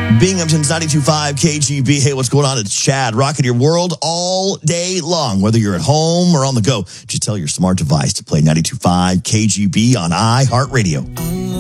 Binghamton's 92.5 KGB. Hey, what's going on? It's Chad, rocking your world all day long. Whether you're at home or on the go, just tell your smart device to play 92.5 KGB on iHeartRadio.